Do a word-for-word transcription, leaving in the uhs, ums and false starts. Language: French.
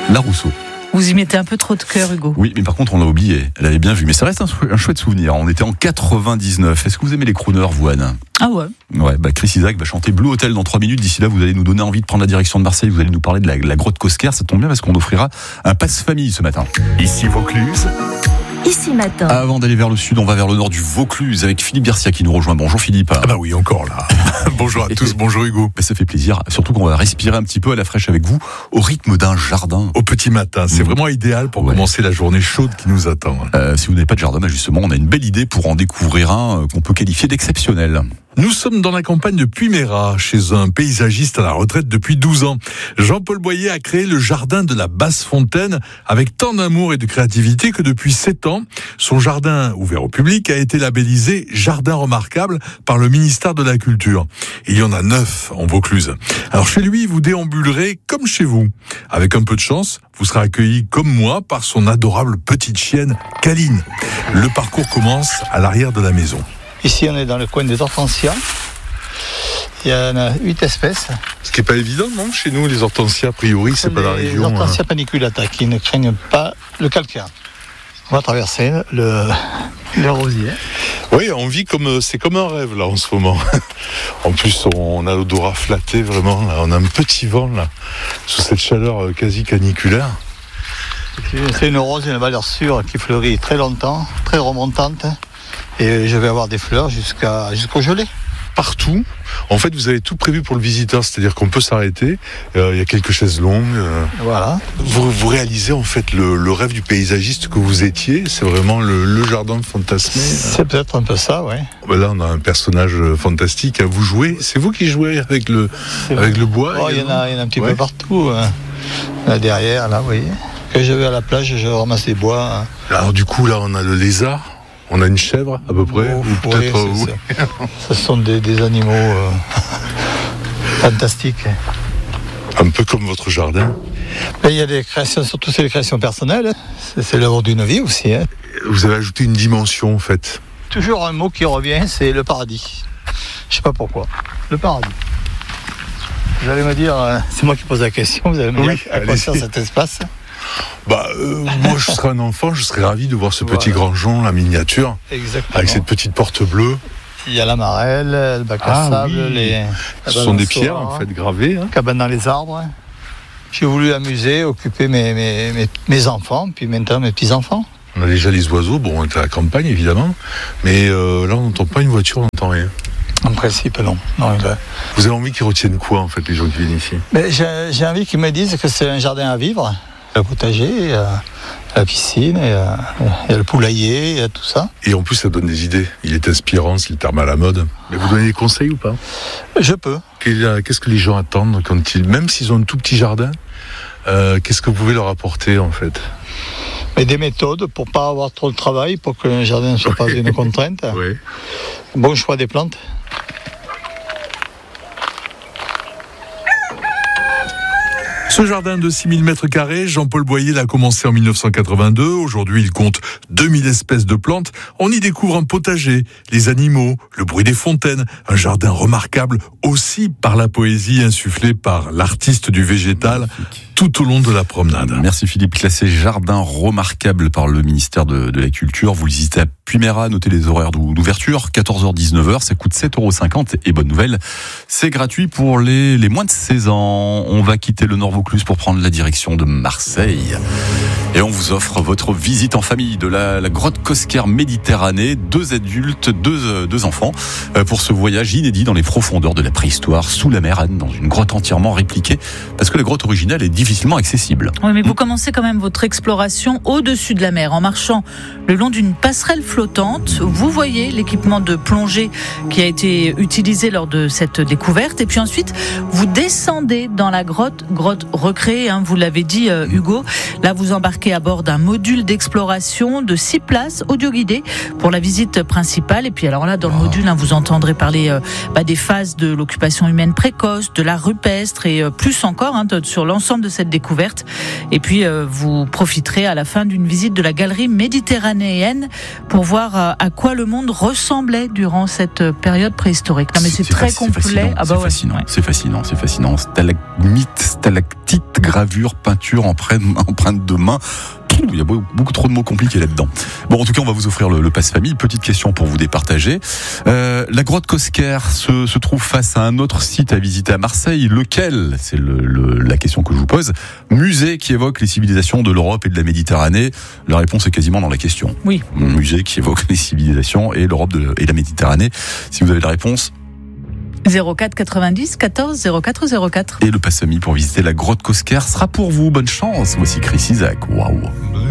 La Rousseau. Vous y mettez un peu trop de cœur, Hugo. Oui, mais par contre, on l'a oublié. Elle avait bien vu. Mais ça reste un, un chouette souvenir. On était en quatre-vingt-dix-neuf. Est-ce que vous aimez les crooners, vous, Anne ? Ah ouais. Ouais, bah Chris Isaak va chanter Blue Hotel dans trois minutes. D'ici là, vous allez nous donner envie de prendre la direction de Marseille. Vous allez nous parler de la, la grotte Cosquer. Ça tombe bien parce qu'on offrira un passe-famille ce matin. Ici Vaucluse. Ici matin. Avant d'aller vers le sud, on va vers le nord du Vaucluse avec Philippe Garcia qui nous rejoint. Bonjour Philippe. Ah bah oui, encore là. Bonjour à tous, bonjour Hugo. Bah ça fait plaisir, surtout qu'on va respirer un petit peu à la fraîche avec vous, au rythme d'un jardin. Au petit matin, c'est mmh. vraiment idéal pour ouais. commencer la journée chaude qui nous attend. Euh, si vous n'avez pas de jardin, bah justement, on a une belle idée pour en découvrir un euh, qu'on peut qualifier d'exceptionnel. Nous sommes dans la campagne de Puymérat, chez un paysagiste à la retraite depuis douze ans. Jean-Paul Boyer a créé le jardin de la Basse-Fontaine avec tant d'amour et de créativité que depuis sept ans, son jardin ouvert au public a été labellisé Jardin remarquable par le ministère de la Culture. Il y en a neuf en Vaucluse. Alors chez lui, vous déambulerez comme chez vous. Avec un peu de chance, vous serez accueilli comme moi par son adorable petite chienne, Caline. Le parcours commence à l'arrière de la maison. Ici, on est dans le coin des hortensias. Il y en a huit espèces. Ce qui n'est pas évident, non ? Chez nous, les hortensias, a priori, c'est, c'est pas la région. Les hortensias paniculata qui ne craignent pas le calcaire. On va traverser le, le rosier. Oui, on vit comme, c'est comme un rêve, là, en ce moment. En plus, on a l'odorat flatté, vraiment. Là. On a un petit vent, là, sous cette chaleur quasi caniculaire. C'est une rose, une valeur sûre qui fleurit très longtemps, très remontante. Et je vais avoir des fleurs jusqu'à, jusqu'au gelé. Partout. En fait, vous avez tout prévu pour le visiteur, c'est-à-dire qu'on peut s'arrêter. Euh, il y a quelques chaises longues. Euh, voilà. Vous, vous réalisez en fait le, le rêve du paysagiste que vous étiez. C'est vraiment le, le jardin fantasmé. C'est peut-être un peu ça, oui. Là, on a un personnage fantastique à vous jouer. C'est vous qui jouez avec le, avec le bois. Oh, il y en a, il y en a un petit ouais. peu partout. Hein. Là derrière, là, vous voyez. Quand je vais à la plage, je ramasse des bois. Hein. Alors du coup, là, on a le lézard. On a une chèvre à peu près, oh, ou peut-être. Oui, c'est ça. Ce sont des, des animaux euh, fantastiques. Un peu comme votre jardin. Mais il y a des créations, surtout c'est des créations personnelles. C'est, c'est l'œuvre d'une vie aussi. Hein. Vous avez ajouté une dimension en fait. Toujours un mot qui revient, c'est le paradis. Je sais pas pourquoi. Le paradis. Vous allez me dire, c'est moi qui pose la question. Vous allez me oui, dire à quoi sert cet espace. Bah, euh, moi, je serais un enfant, je serais ravi de voir ce petit voilà. grangeon, la miniature, exactement. Avec cette petite porte bleue. Il y a la marelle, le bac à ah, sable, oui. les. Ce sont des pierres en fait gravées. Hein. Cabane dans les arbres. J'ai voulu amuser, occuper mes, mes, mes, mes enfants, puis maintenant mes petits-enfants. On a déjà les oiseaux, bon, on est à la campagne évidemment, mais euh, là on n'entend pas une voiture, on n'entend rien. En principe, non. non ben... Vous avez envie qu'ils retiennent quoi en fait, les gens qui viennent ici ? Mais j'ai, j'ai envie qu'ils me disent que c'est un jardin à vivre. Le potager, il y a la piscine, il y a, il y a le poulailler, il y a tout ça. Et en plus, ça donne des idées. Il est inspirant, c'est le terme à la mode. Mais vous donnez des conseils ou pas ? Je peux. Qu'est-ce que les gens attendent quand ils, même s'ils ont un tout petit jardin, euh, qu'est-ce que vous pouvez leur apporter en fait ? Mais des méthodes pour ne pas avoir trop de travail, pour que le jardin ne soit pas une contrainte. Oui. Bon choix des plantes. Ce jardin de six mille mètres carrés, Jean-Paul Boyer l'a commencé en dix-neuf cent quatre-vingt-deux. Aujourd'hui, il compte deux mille espèces de plantes. On y découvre un potager, les animaux, le bruit des fontaines, un jardin remarquable aussi par la poésie insufflée par l'artiste du végétal. Magnifique. Tout au long de la promenade. Merci Philippe. Classé jardin remarquable par le ministère de, de la Culture. Vous visitez à Puymérat, notez les horaires d'ouverture, quatorze heures dix-neuf heures, ça coûte sept euros cinquante et bonne nouvelle, c'est gratuit pour les, les moins de seize ans. On va quitter le Nord Vaucluse pour prendre la direction de Marseille. Et on vous offre votre visite en famille de la, la grotte Cosquer Méditerranée, deux adultes, deux, deux enfants, pour ce voyage inédit dans les profondeurs de la préhistoire, sous la mer Anne, dans une grotte entièrement répliquée, parce que la grotte originale est difficilement accessible. Oui, mais vous commencez quand même votre exploration au-dessus de la mer, en marchant le long d'une passerelle flottante. Vous voyez l'équipement de plongée qui a été utilisé lors de cette découverte, et puis ensuite, vous descendez dans la grotte, grotte recréée, hein, vous l'avez dit euh, Hugo, là vous embarquez embarquer à bord d'un module d'exploration de six places audio-guidées pour la visite principale. Et puis alors là, dans le module, hein, vous entendrez parler euh, bah, des phases de l'occupation humaine précoce, de l'art rupestre et euh, plus encore hein, de, sur l'ensemble de cette découverte. Et puis euh, vous profiterez à la fin d'une visite de la galerie méditerranéenne pour voir euh, à quoi le monde ressemblait durant cette période préhistorique. Non, mais c'est, c'est très fa- complet. C'est fascinant, ah bah c'est, ouais, fascinant ouais. c'est fascinant, c'est fascinant. Stalagmites, stalactites, gravures, peintures, empreintes, empreintes de mains. Il y a beaucoup trop de mots compliqués là-dedans. Bon, en tout cas, on va vous offrir le, le pass famille. Petite question pour vous départager. Euh, la grotte Cosquer se, se trouve face à un autre site à visiter à Marseille. Lequel ? C'est le, le, la question que je vous pose. Musée qui évoque les civilisations de l'Europe et de la Méditerranée. La réponse est quasiment dans la question. Oui. Musée qui évoque les civilisations et l'Europe de, et la Méditerranée. Si vous avez la réponse. zéro quatre quatre-vingt-dix quatorze zéro quatre zéro quatre. Et le pass famille pour visiter la grotte Cosquer sera pour vous. Bonne chance. Voici Chris Isaak. Waouh.